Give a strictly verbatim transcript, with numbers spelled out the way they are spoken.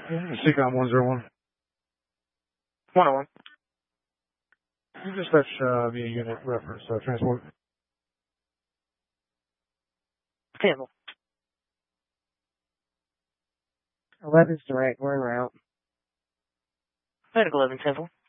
Seacom one zero one. one oh one. You dispatch uh, via unit reference uh, transport. Cancel. eleven's direct. We're en route. Medical eleven, cancel.